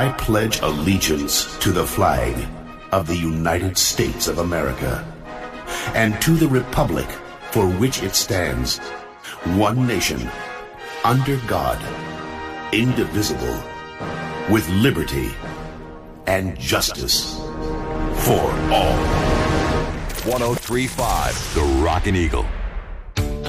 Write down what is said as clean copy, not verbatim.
I pledge allegiance to the flag of the United States of America and to the republic for which it stands, one nation, under God, indivisible, with liberty and justice for all. 103.5 The Rockin' Eagle.